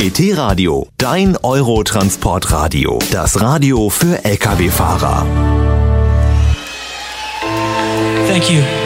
ET-Radio, dein Eurotransportradio. Das Radio für Lkw-Fahrer. Thank you.